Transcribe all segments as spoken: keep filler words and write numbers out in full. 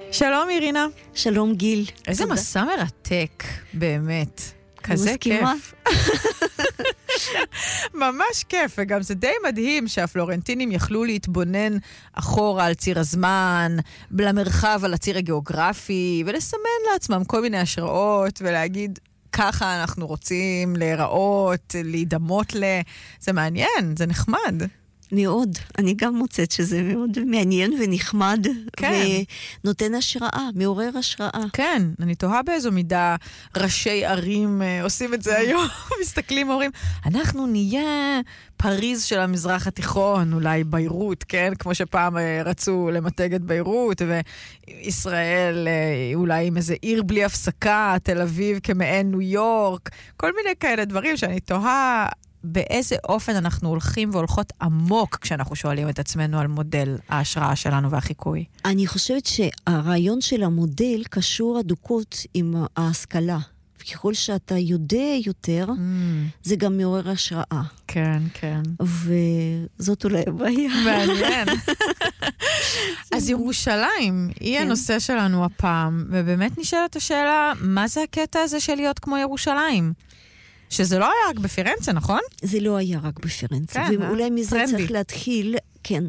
שלום אירינה. שלום גיל. איזה מסע מרתק, באמת. כזה כיף. ממש כיף, וגם זה די מדהים שהפלורנטינים יכלו להתבונן אחורה על ציר הזמן, למרחב על הציר הגיאוגרפי, ולסמן לעצמם כל מיני השראות, ולהגיד, ככה אנחנו רוצים להיראות, להידמות ל... זה מעניין, זה נחמד. מאוד. אני גם מוצאת שזה מאוד מעניין ונחמד, כן. ונותן השראה, מעורר השראה. כן, אני תוהה באיזו מידה ראשי ערים אה, עושים את זה היום, מסתכלים ואומרים, אנחנו נהיה פריז של המזרח התיכון, אולי ביירות, כן? כמו שפעם אה, רצו למתג את ביירות, וישראל אה, אולי עם איזה עיר בלי הפסקה, תל אביב כמעין ניו יורק, כל מיני כאלה דברים שאני תוהה, באיזה אופן אנחנו הולכים והולכות עמוק כשאנחנו שואלים את עצמנו על מודל ההשראה שלנו והחיקוי? אני חושבת שהרעיון של המודל קשור אדוקות עם ההשכלה. ככל שאתה יודע יותר, mm. זה גם מעורר השראה. כן, כן. וזאת אולי הבעיה. מעניין. אז ירושלים היא כן. הנושא שלנו הפעם, ובאמת נשאלת השאלה, מה זה הקטע הזה של להיות כמו ירושלים? שזה לא היה רק בפירנצה, נכון? זה לא היה רק בפירנצה. כן, ואולי מזה טרנדי. צריך להתחיל, כן,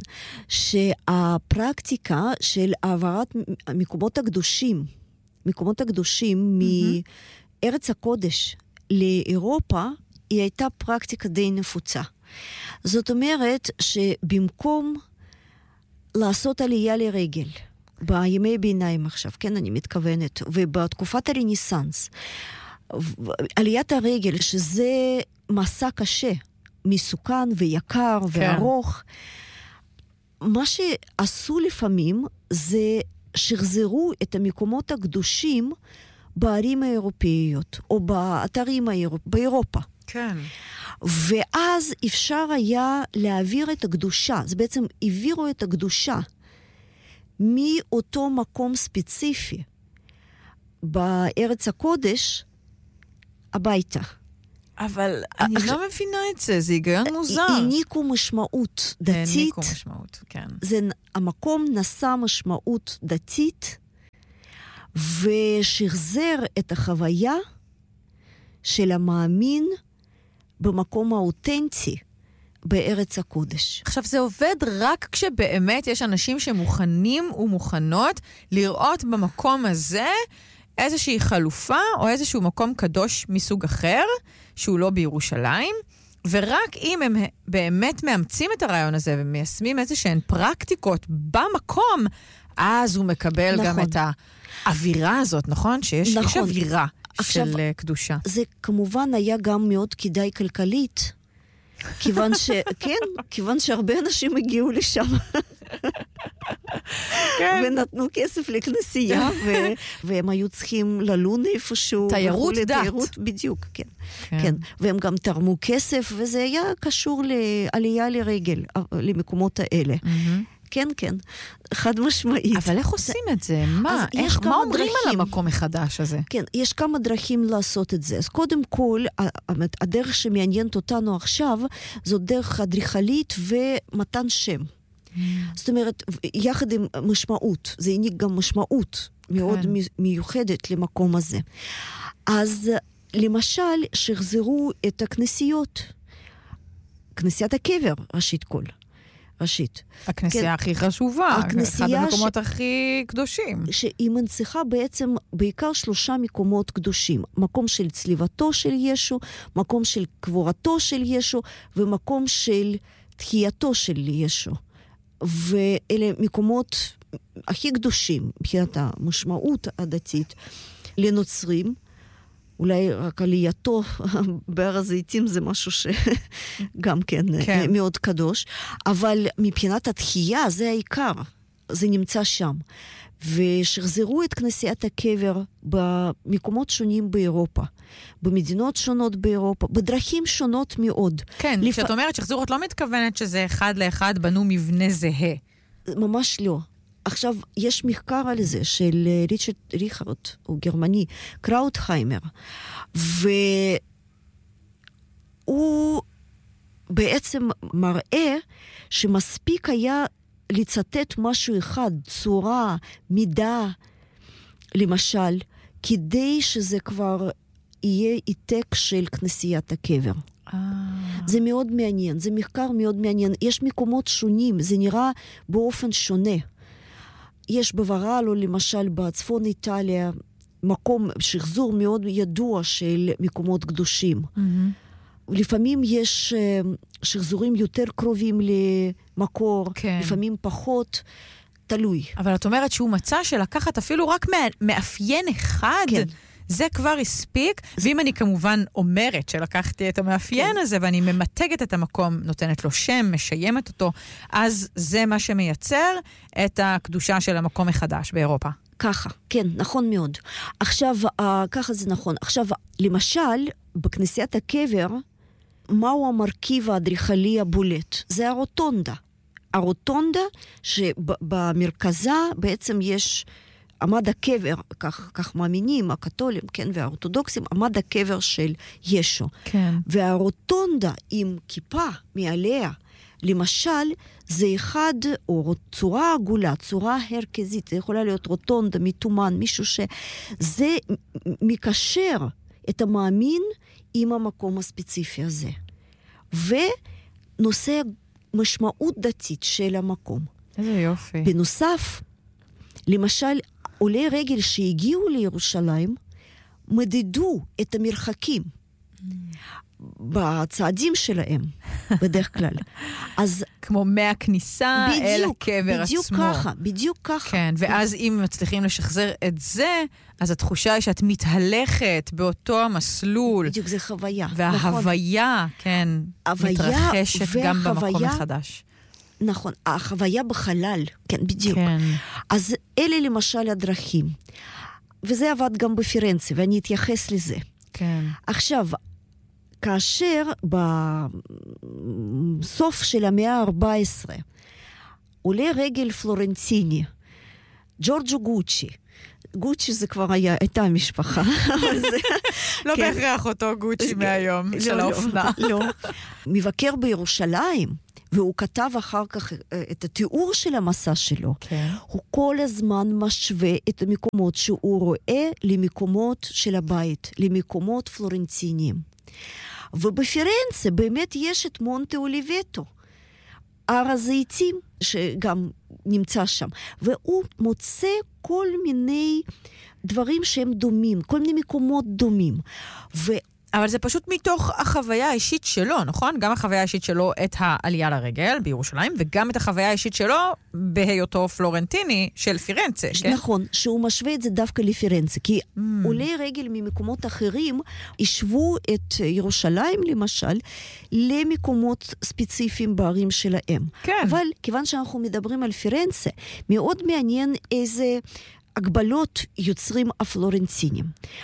שהפרקטיקה של העברת מקומות הקדושים, מקומות הקדושים mm-hmm. מארץ הקודש לאירופה, היא הייתה פרקטיקה די נפוצה. זאת אומרת שבמקום לעשות עלייה לרגל, בימי ביניים עכשיו, כן, אני מתכוונת, ובתקופת הרנסנס, עליית הרגל, שזה מסע קשה, מסוכן ויקר כן. וארוך, מה שעשו לפעמים זה שחזרו את המקומות הקדושים בערים האירופאיות, או באתרים האירופ... באירופה. כן. ואז אפשר היה להעביר את הקדושה, זה בעצם העבירו את הקדושה מאותו מקום ספציפי בארץ הקודש, הביתה. אבל אני לא מבינה את זה, זה היגיון מוזר. העניקו משמעות דתית. העניקו משמעות, כן. זה, המקום נשא משמעות דתית, ושחזר את החוויה של המאמין במקום האותנטי בארץ הקודש. עכשיו, זה עובד רק כשבאמת יש אנשים שמוכנים ומוכנות לראות במקום הזה איזושהי חלופה או איזשהו מקום קדוש מסוג אחר, שהוא לא בירושלים, ורק אם הם באמת מאמצים את הרעיון הזה ומיישמים איזשהן פרקטיקות במקום, אז הוא מקבל נכון. גם את האווירה הזאת, נכון? שיש נכון. יש אווירה עכשיו, של קדושה. זה כמובן היה גם מאוד כדאי כלכלית, כיוון ש... כן, כיוון שהרבה אנשים הגיעו לשם. כן. ונתנו כסף לכנסייה, ו... והם היו צריכים ללון איפשהו. תיירות דת. תיירות, בדיוק, כן. כן. כן. והם גם תרמו כסף, וזה היה קשור לעלייה לרגל, למקומות האלה. Mm-hmm. כן, כן, חד משמעית. אבל איך עושים את זה? מה? איך, מה אומרים דרכים. על המקום החדש הזה? כן, יש כמה דרכים לעשות את זה. אז קודם כל, הדרך שמעניינת אותנו עכשיו, זו דרך אדריכלית ומתן שם. Mm. זאת אומרת, יחד עם משמעות, זה העניק גם משמעות מאוד כן. מיוחדת למקום הזה. אז למשל, שחזרו את הכנסיות, כנסיית הקבר, ראשית כל. ראשית. הכנסייה כן. הכי חשובה, אחד המקומות ש... הכי קדושים. שהיא מנציחה בעצם בעיקר שלושה מקומות קדושים. מקום של צליבתו של ישו, מקום של קבורתו של ישו, ומקום של תחייתו של ישו. ואלה מקומות הכי קדושים, מבחינת המשמעות הדתית, לנוצרים. אולי רק עלייתו בהר הזיתים זה משהו שגם כן, כן מאוד קדוש, אבל מבחינת התחייה זה העיקר, זה נמצא שם. ושחזרו את כנסיית הקבר במקומות שונים באירופה, במדינות שונות באירופה, בדרכים שונות מאוד. כן, לפ... כשאת אומרת שחזרו, את לא מתכוונת שזה אחד לאחד בנו מבנה זהה. ממש לא. עכשיו, יש מחקר על זה של ריצ'רד ריכרד, הוא גרמני, קראוטהיימר, והוא בעצם מראה שמספיק היה לצטט משהו אחד, צורה, מידה, למשל, כדי שזה כבר יהיה עתק של כנסיית הקבר. זה מאוד מעניין, זה מחקר מאוד מעניין. יש מקומות שונים, זה נראה באופן שונה. יש בוורלו, למשל, בצפון איטליה, מקום שחזור מאוד ידוע של מקומות קדושים. Mm-hmm. לפעמים יש שחזורים יותר קרובים למקור, כן. לפעמים פחות, תלוי. אבל את אומרת שהוא מצא שלקחת אפילו רק מאפיין אחד, כן. זה כבר הספיק, זה... ואם אני כמובן אומרת שלקחתי את המאפיין כן. הזה, ואני ממתגת את המקום, נותנת לו שם, משיימת אותו, אז זה מה שמייצר את הקדושה של המקום מחדש באירופה. ככה, כן, נכון מאוד. עכשיו, ככה זה נכון. עכשיו, למשל, בכנסיית הקבר, מהו המרכיב האדריכלי הבולט? זה הרוטונדה. הרוטונדה שבמרכזה בעצם יש עמד הקבר, כך, כך מאמינים הקתולים, כן, והאורתודוקסים, עמד הקבר של ישו. כן. והרוטונדה עם כיפה מעליה, למשל, זה אחד, או צורה עגולה, צורה הרכזית, זה יכולה להיות רוטונדה, מתומן, מישהו שזה מקשר את המאמין עם המקום הספציפי הזה. ונושא משמעות דתית של המקום. איזה יופי. בנוסף, למשל, עולי רגל שהגיעו לירושלים, מדדו את המרחקים בצעדים שלהם, בדרך כלל. אז כמו מהכניסה בדיוק, אל הקבר בדיוק עצמו. בדיוק ככה, בדיוק ככה. כן, ואז אם מצליחים לשחזר את זה, אז התחושה היא שאת מתהלכת באותו המסלול. בדיוק, זה חוויה. וההוויה, נכון. כן, מתרחשת והחוויה, גם במקום מחדש. נכון, החוויה בחלל, כן, בדיוק. כן. אז אלה למשל הדרכים. וזה עבד גם בפירנצה, ואני אתייחס לזה. כן. עכשיו, כאשר בסוף של המאה ה-ארבע עשרה, עולה רגל פלורנטיני, ג'ורג'ו גוצ'י, גוצ'י זה כבר היה, הייתה משפחה. לא בהכרח אותו גוצ'י מהיום של האופנה. לא, מבקר בירושלים, והוא כתב אחר כך את התיאור של המסע שלו. הוא כל הזמן משווה את המקומות שהוא רואה למקומות של הבית, למקומות פלורנטיניים. ובפירנצה באמת יש את מונטה אוליבטו, הר הזיתים שגם נמצא שם, והוא מוצא כל מיני דברים שהם דומים, כל מיני מקומות דומים. ו... אבל זה פשוט מתוך החוויה האישית שלו, נכון? גם החוויה האישית שלו את העלייה לרגל בירושלים, וגם את החוויה האישית שלו בהיותו פלורנטיני של פירנצה. כן? נכון, שהוא משווה את זה דווקא לפירנצה, כי mm. עולי רגל ממקומות אחרים ישבו את ירושלים, למשל, למקומות ספציפיים בערים שלהם. כן. אבל כיוון שאנחנו מדברים על פירנצה, מאוד מעניין איזה הגבלות יוצרים הפלורנטינים.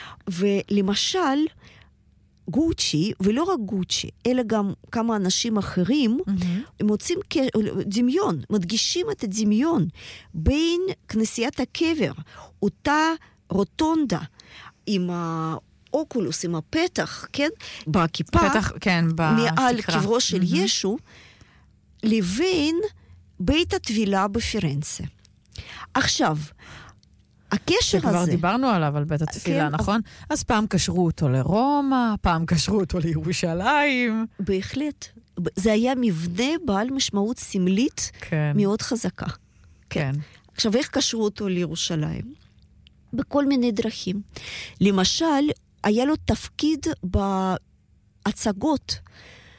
ולמשל, גוצ'י, ולא רק גוצ'י, אלא גם כמה אנשים אחרים, mm-hmm. הם מוצאים דמיון, מדגישים את הדמיון בין כנסיית הקבר, אותה רוטונדה עם האוקולוס, עם הפתח, כן? בכיפה, פתח, כן, מעל קברו של mm-hmm. ישו, לבין בית הטבילה בפירנצה. עכשיו, הקשר הזה... שכבר דיברנו עליו, על בית התפילה, כן, נכון? אבל... אז פעם קשרו אותו לרומא, פעם קשרו אותו לירושלים. בהחלט. זה היה מבנה בעל משמעות סמלית כן. מאוד חזקה. כן. כן. עכשיו, איך קשרו אותו לירושלים? בכל מיני דרכים. למשל, היה לו תפקיד בהצגות,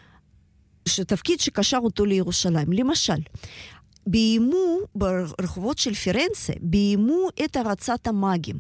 תפקיד שקשר אותו לירושלים. למשל, ביימו, ברחובות של פירנצה, ביימו את הרצת המאגים.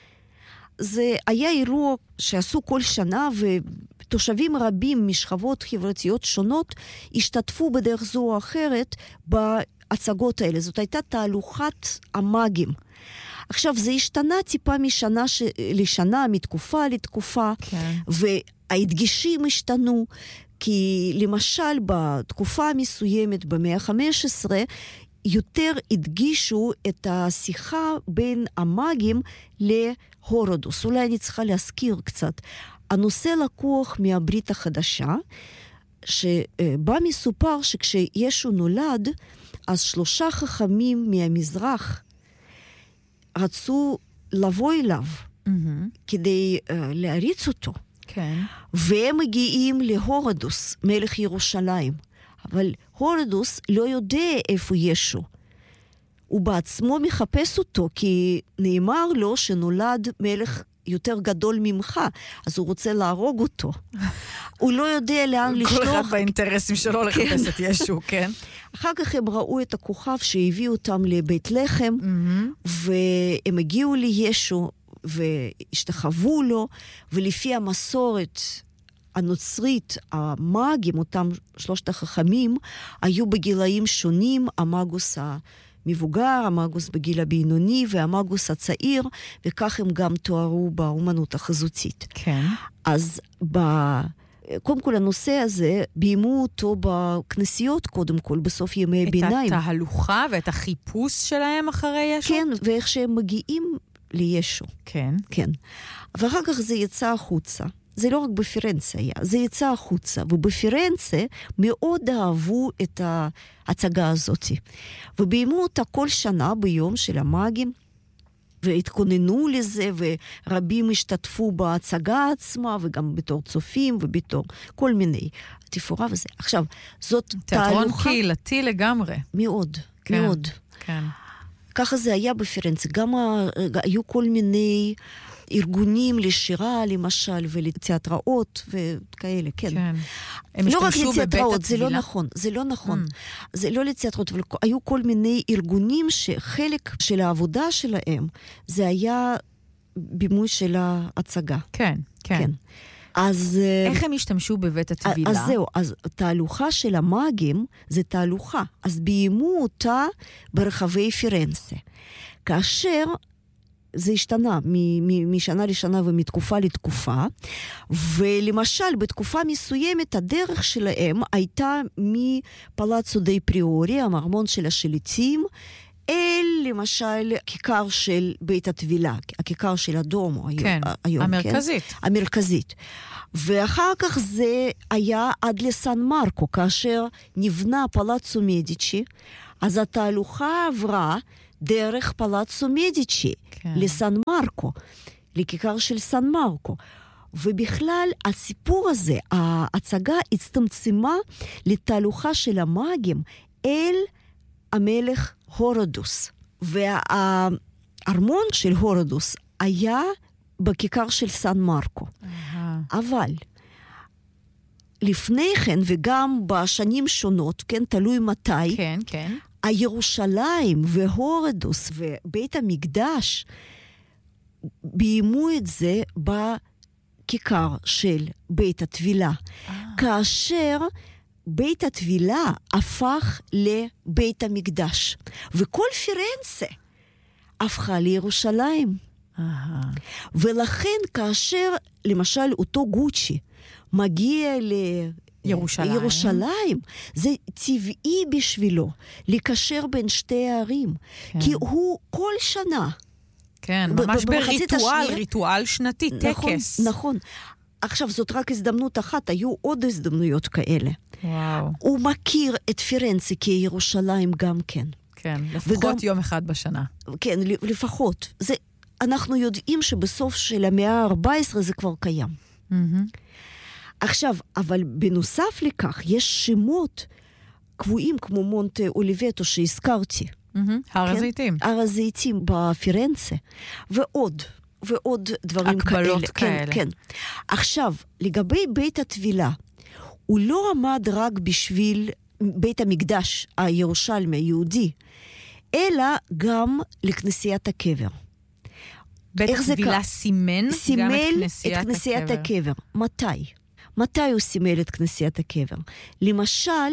זה היה אירוע שעשו כל שנה, ותושבים רבים משכבות חברתיות שונות השתתפו בדרך זו או אחרת בהצגות האלה. זאת הייתה תהלוכת המאגים. עכשיו, זה השתנה טיפה משנה ש... לשנה, מתקופה לתקופה, כן. וההדגישים השתנו, כי למשל בתקופה המסוימת במאה ה-חמש עשרה, יותר הדגישו את השיחה בין המאגים להורודוס. אולי אני צריכה להזכיר קצת. הנושא לקוח מהברית החדשה, שבה מסופר שכשישו נולד, אז שלושה חכמים מהמזרח רצו לבוא אליו, Mm-hmm. כדי uh, להריץ אותו. כן. והם מגיעים להורדוס, מלך ירושלים. אבל הורדוס לא יודע איפה ישו. הוא בעצמו מחפש אותו, כי נאמר לו שנולד מלך יותר גדול ממך, אז הוא רוצה להרוג אותו. הוא לא יודע לאן לשלוח. כל אחד באינטרסים שלו לחפש את ישו, כן. אחר כך הם ראו את הכוכב שהביא אותם לבית לחם, והם הגיעו לישו, והשתחוו לו, ולפי המסורת הנוצרית, המאגים, אותם שלושת החכמים, היו בגילאים שונים, המאגוס המבוגר, המאגוס בגיל הבינוני, והמאגוס הצעיר, וכך הם גם תוארו באומנות החזותית. כן. אז ב... קודם כל, הנושא הזה, ביימו אותו בכנסיות, קודם כל, בסוף ימי ביניים. את התהלוכה ואת החיפוש שלהם אחרי ישו? כן, ואיך שהם מגיעים לישו. כן. כן. ואחר כך זה יצא החוצה. זה לא רק בפירנצה היה, זה יצא החוצה. ובפירנצה מאוד אהבו את ההצגה הזאת. וביימו אותה כל שנה ביום של המאגים, והתכוננו לזה, ורבים השתתפו בהצגה עצמה, וגם בתור צופים, ובתור כל מיני תפאורה וזה. עכשיו, זאת תהלוכה... תיאטרון קהילתי לגמרי. מאוד, כן, מאוד. כן. ככה זה היה בפירנצה. גם ה... היו כל מיני ארגונים לשירה, למשל, ולתיאטראות, וכאלה, כן. כן. לא רק לתיאטראות, זה לא נכון, זה לא נכון. Mm. זה לא לתיאטראות, אבל היו כל מיני ארגונים שחלק של העבודה שלהם, זה היה בימוי של ההצגה. כן, כן. כן. אז... איך הם השתמשו בבית הטבילה? אז זהו, אז תהלוכה של המאגים זה תהלוכה. אז ביימו אותה ברחבי פירנצה. כאשר זה השתנה משנה לשנה ומתקופה לתקופה, ולמשל בתקופה מסוימת הדרך שלהם הייתה מפלאצו די פריורי, המרמון של השליטים, אל למשל כיכר של בית הטבילה, הכיכר של הדומו כן, היום. המרכזית. כן? המרכזית. ואחר כך זה היה עד לסן מרקו, כאשר נבנה פלאצו מדיצ'י, אז התהלוכה עברה דרך פלאצו מדיצ'י כן. לסן מרקו, לכיכר של סן מרקו. ובכלל הסיפור הזה, ההצגה הצטמצמה לתהלוכה של המאגים אל המלך הורדוס. והארמון של הורדוס היה בכיכר של סן מרקו. אבל לפני כן וגם בשנים שונות, כן, תלוי מתי, כן, כן. הירושלים והורדוס ובית המקדש ביימו את זה בכיכר של בית הטבילה. כאשר בית הטבילה הפך לבית המקדש. וכל פירנצה הפכה לירושלים. ולכן כאשר למשל אותו גוצ'י מגיע ל... ירושלים. ירושלים, זה טבעי בשבילו לקשר בין שתי הערים. כן. כי הוא כל שנה... כן, ממש בריטואל, השני... ריטואל שנתי, נכון, טקס. נכון. עכשיו, זאת רק הזדמנות אחת, היו עוד הזדמנויות כאלה. וואו. הוא מכיר את פירנצה כירושלים גם כן. כן, לפחות וגם, יום אחד בשנה. כן, לפחות. זה, אנחנו יודעים שבסוף של המאה ה-ארבע עשרה זה כבר קיים. Mm-hmm. עכשיו, אבל בנוסף לכך, יש שמות קבועים כמו מונטה אוליבטו שהזכרתי. Mm-hmm. הר כן? הזיתים. הר הזיתים בפירנצה. ועוד, ועוד דברים כאלה. הקבלות כאלה. כן, כן. עכשיו, לגבי בית הטבילה, הוא לא עמד רק בשביל בית המקדש הירושלמי היהודי, אלא גם לכנסיית הקבר. בית הטבילה כ... סימן, סימן גם את כנסיית, את כנסיית הקבר. הקבר. מתי? מתי הוא סימל את כנסיית הקבר? למשל,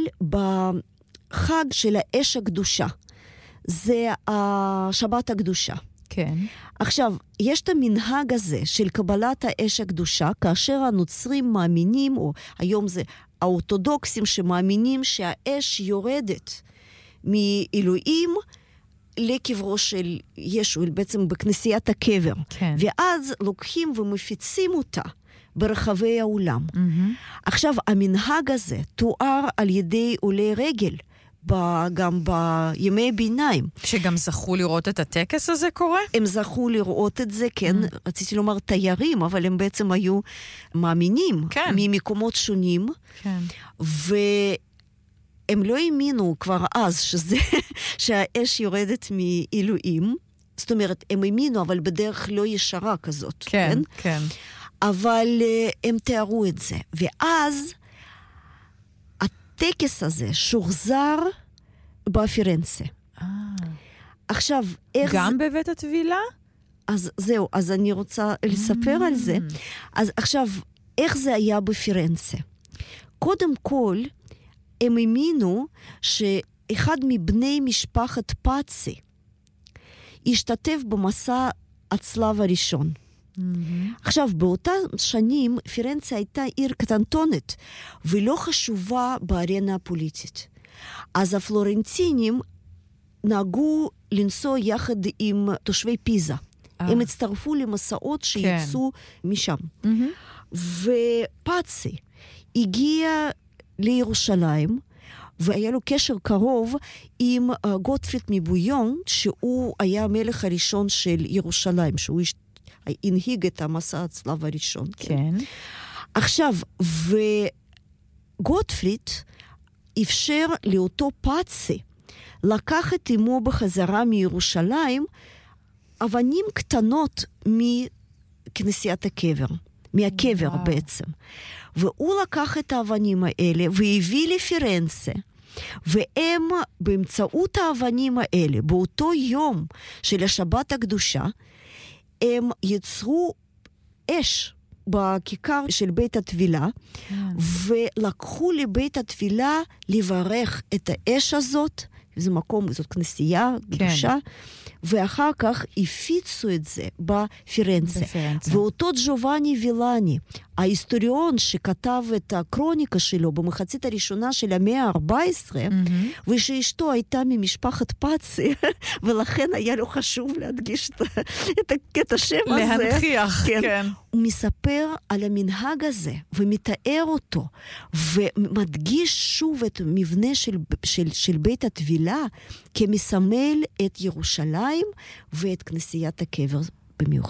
בחג של האש הקדושה, זה השבת הקדושה. כן. עכשיו, יש את המנהג הזה של קבלת האש הקדושה, כאשר הנוצרים מאמינים, או היום זה האורתודוקסים שמאמינים שהאש יורדת מאלוהים לקברו של ישו, בעצם בכנסיית הקבר. כן. ואז לוקחים ומפיצים אותה ברחבי העולם. Mm-hmm. עכשיו, המנהג הזה תואר על ידי עולי רגל ב- גם בימי ביניים. שגם זכו לראות את הטקס הזה קורה? הם זכו לראות את זה, כן, mm. רציתי לומר תיירים, אבל הם בעצם היו מאמינים כן. ממקומות שונים, כן. והם לא האמינו כבר אז שזה, שהאש יורדת מאלוהים, זאת אומרת, הם האמינו, אבל בדרך לא ישרה כזאת, כן, כן? כן. אבל uh, הם תיארו את זה, ואז הטקס הזה שוחזר בפירנצה. אה. עכשיו, איך גם זה... בבית הטבילה? אז זהו, אז אני רוצה לספר Mm. על זה. אז עכשיו, איך זה היה בפירנצה? קודם כל, הם האמינו שאחד מבני משפחת פאצי השתתף במסע הצלב הראשון. Mm-hmm. עכשיו, באותם שנים, פירנצה הייתה עיר קטנטונת, ולא חשובה בארנה הפוליטית. אז הפלורנטינים נהגו לנסוע יחד עם תושבי פיזה. אה. הם הצטרפו למסעות שיצאו כן. משם. Mm-hmm. ופאצי הגיע לירושלים, והיה לו קשר קרוב עם uh, גוטפריד מבויון, שהוא היה המלך הראשון של ירושלים, שהוא יש... הנהיג את המסע הצלב הראשון. כן. כן. עכשיו, וגוטפריד אפשר לאותו פאצי לקחת עמו בחזרה מירושלים אבנים קטנות מכנסיית הקבר, מהקבר וואו. בעצם. והוא לקח את האבנים האלה והביא לפירנצה, והם באמצעות האבנים האלה, באותו יום של השבת הקדושה, הם יצרו אש בכיכר של בית התפילה, כן. ולקחו לבית התפילה לברך את האש הזאת, זה מקום, זאת כנסייה קדושה, כן. ואחר כך הפיצו את זה בפירנצה. בפירנצה. ואותו ג'ובאני וילני, ההיסטוריון שכתב את הקרוניקה שלו במחצית הראשונה של המאה ה-ארבע עשרה, mm-hmm. ושאשתו הייתה ממשפחת פאצי, ולכן היה לו חשוב להדגיש את, את השם הזה. להנכיח, כן. כן. הוא מספר על המנהג הזה, ומתאר אותו, ומדגיש שוב את המבנה של, של, של בית התבילה, כמסמל את ירושלים ואת כנסיית הקבר במיוחד.